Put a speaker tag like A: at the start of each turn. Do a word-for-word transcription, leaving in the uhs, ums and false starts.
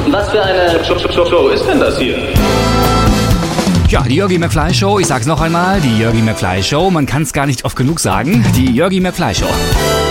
A: Was für eine Show, Show, Show ist denn das hier?
B: Ja, die Jörgi McFly Show, ich sag's noch einmal, die Jörgi McFly Show, man kann's gar nicht oft genug sagen, die Jörgi McFly Show.